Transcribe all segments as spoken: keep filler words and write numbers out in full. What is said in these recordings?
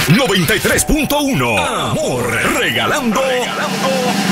noventa y tres punto uno. Amor, regalando. regalando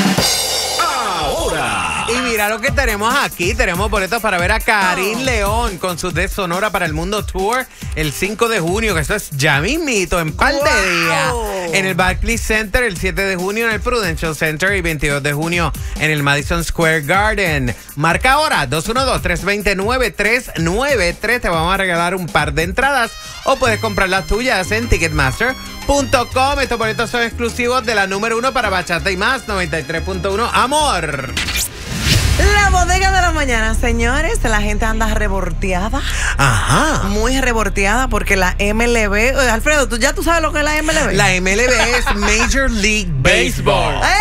ahora. Y mira lo que tenemos aquí. Tenemos boletos para ver a Karin León con su de Sonora para el Mundo Tour el cinco de junio, que eso es ya mismito, en par de días. En el Barclays Center el siete de junio, en el Prudential Center y veintidós de junio en el Madison Square Garden. Marca ahora dos uno dos, tres dos nueve, tres nueve tres. Te vamos a regalar un par de entradas o puedes comprar las tuyas en ticketmaster punto com. Estos boletos son exclusivos de la número uno para Bachata y Más, noventa y tres punto uno. Amor. La bodega de la mañana, señores. La gente anda revolteada. Ajá. Muy revolteada porque la M L B. Oye, Alfredo, ¿tú, ¿ya tú sabes lo que es la M L B? La M L B es Major League Baseball. ¡Eh!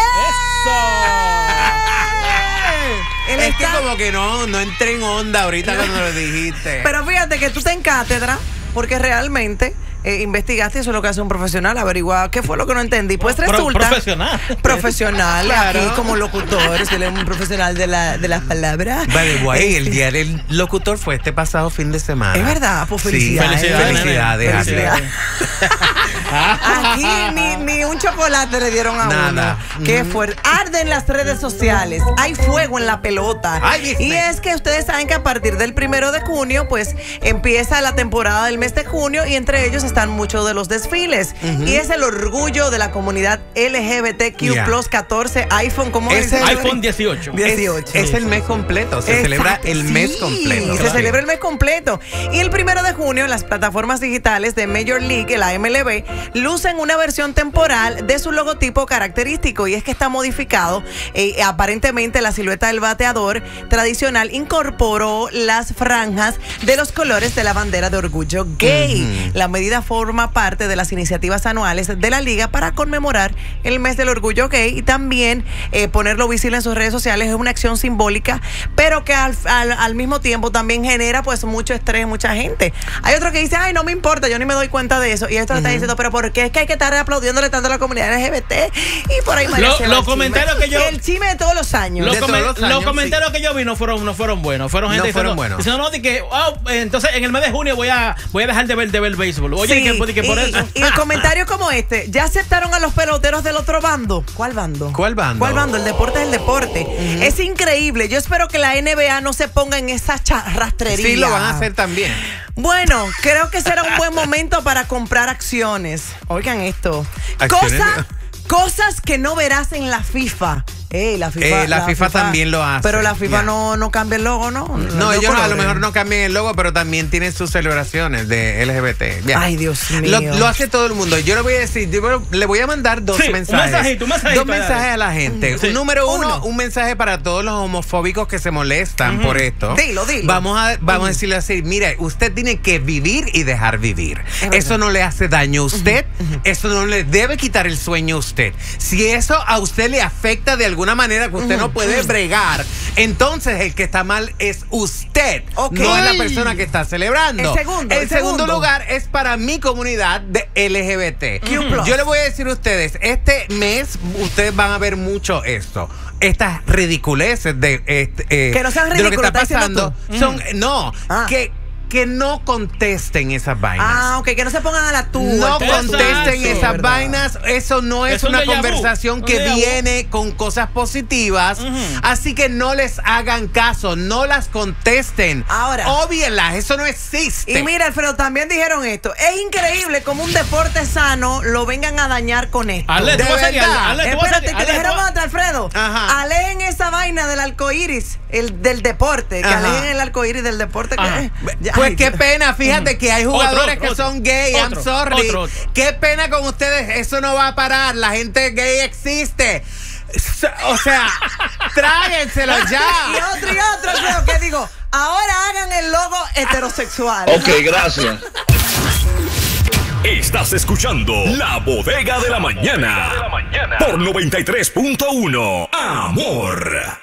¡Eso! Es que como que no, no entré en onda ahorita cuando lo dijiste. Pero fíjate que tú estás en cátedra porque realmente... Eh, investigaste, eso es lo que hace un profesional, averiguar qué fue lo que no entendí. Pues Pro, resulta... Profesional. Profesional, Claro. aquí como locutor, soy un profesional de, la, de las palabras. Vale, guay, el día del locutor fue este pasado fin de semana. Es verdad, pues felicidades. Sí, felicidades. Felicidades. Aquí ni, ni un chocolate le dieron a Nada. uno. Qué fuerte. Arden las redes sociales. Hay fuego en la pelota. Ay, ¿viste? Y es que ustedes saben que a partir del primero de junio, pues empieza la temporada del mes de junio y entre ellos están muchos de los desfiles. Uh-huh. Y es el orgullo de la comunidad L G B T Q Yeah. plus catorce iPhone. ¿Cómo Es es? el- iPhone dieciocho. dieciocho. Es, es el mes completo, se Exacto. celebra el mes Sí, completo. Se Claro. celebra el mes completo. Y el primero de junio, las plataformas digitales de Major League, la M L B, lucen una versión temporal de su logotipo característico. Y es que está modificado. Eh, aparentemente, la silueta del bateador tradicional incorporó las franjas de los colores de la bandera de orgullo gay. Uh-huh. La medida forma parte de las iniciativas anuales de la liga para conmemorar el mes del orgullo gay y también eh, ponerlo visible en sus redes sociales. Es una acción simbólica, pero que al, al, al mismo tiempo también genera pues mucho estrés en mucha gente. Hay otro que dice, ay, no me importa, yo ni me doy cuenta de eso. Y esto uh-huh. está diciendo, pero ¿por qué es que hay que estar aplaudiéndole tanto a la comunidad L G B T? Y por ahí Lo, los comentarios que yo... El chisme de todos los años. Los, De come, todos los los años, comentarios sí. que yo vi no fueron, no fueron buenos. Fueron gente No diciendo, fueron buenos. diciendo, no, de que, oh, entonces en el mes de junio voy a, voy a dejar de ver, de ver béisbol. Oye, Sí, que, que por y, eso. y el comentario como este, ¿ya aceptaron a los peloteros del otro bando? ¿Cuál bando? ¿Cuál bando? ¿Cuál bando? El deporte es el deporte. Uh-huh. Es increíble. Yo espero que la N B A no se ponga en esa rastrería. Sí, lo van a hacer también. Bueno, creo que será un buen momento para comprar acciones. Oigan esto. Acciones. Cosa, cosas que no verás en la FIFA. Ey, la FIFA, Eh, la FIFA también lo hace. Pero la FIFA Yeah. no, no cambia el logo, ¿no? No, Los ellos a lo colores. mejor no cambian el logo, pero también tienen sus celebraciones de L G B T. Ya. Ay, Dios mío. Lo, lo hace todo el mundo. Yo le voy a decir, yo le voy a mandar dos Sí, un mensajes. mensajito, un mensajito, dos mensajes dale. a la gente. Sí. Número uno, Uno. un mensaje para todos los homofóbicos que se molestan Uh-huh. por esto. Dilo, dilo. Vamos a, vamos Uh-huh. a decirle así, mire, usted tiene que vivir y dejar vivir. verdad. Eso no le hace daño a usted. Uh-huh. Eso no le debe quitar el sueño a usted. Si eso a usted le afecta de alguna manera que usted Uh-huh. no puede bregar, entonces el que está mal es usted, Ok. no es la persona que está celebrando. El segundo, El el segundo segundo. lugar es para mi comunidad de L G B T. Q plus. Yo les voy a decir a ustedes, este mes ustedes van a ver mucho esto. Estas ridiculeces de, este, eh, Que no sean de lo que ridículos, está ¿estás diciendo pasando. tú? Son, no, Ah. que, que no contesten esas vainas. Ah, ok, que no se pongan a la tuya. No Exacto. contesten Sí, esas ¿verdad? vainas. Eso no es, Es un una déjà vu, conversación un que déjà vu. viene con cosas positivas. Ujú. Así que no les hagan caso, no las contesten. Ahora. Óbvienlas, eso no existe. Y mira, Alfredo, también dijeron esto. Es increíble como un deporte sano lo vengan a dañar con esto. Ale, tú de vas a seguir, verdad. Ale, tú vas a Espérate, seguir, que Ale, dijeron tú vas- otra, Alfredo. Ajá. Alejen esa vaina del arcoíris, el del deporte. Que Ajá. alejen el arcoíris del deporte. Que, Ajá. Ya, Pues ay, qué Dios. pena, fíjate que hay jugadores Otro, que otro, son gay, I'm otro, sorry. otro, otro. Qué pena con ustedes, eso no va a parar, la gente gay existe. O sea, tráguenselo Y ya. otro y otro, Alfredo, que digo, ahora hagan el logo heterosexual. Ok, gracias. Estás escuchando La Bodega de la Mañana por noventa y tres punto uno. Amor.